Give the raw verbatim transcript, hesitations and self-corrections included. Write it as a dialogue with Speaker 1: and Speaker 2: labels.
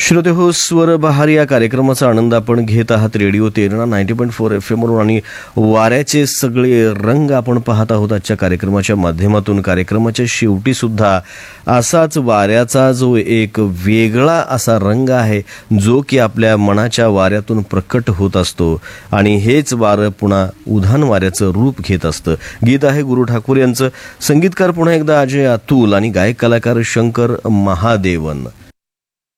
Speaker 1: श्रोते हो, स्वर बहार या कार्यक्रमाचा आनंद आपण घेत आहात radio Terna ninety point four F एमवरून आणि वाऱ्याचे सगळे रंग आपण पाहत आहोत आजच्या कार्यक्रमाच्या माध्यमातून. कार्यक्रमाच्या शेवटी सुद्धा असाच वाऱ्याचा जो एक वेगळा असा रंग आहे जो की आपल्या मनाच्या वाऱ्यातून प्रकट होत असतो आणि हेच वारं पुन्हा उधाण वाऱ्याचं रूप घेत असतं. गीत आहे गुरु ठाकूर यांचं, संगीतकार पुन्हा एकदा अजय अतुल आणि गायक कलाकार शंकर महादेवन.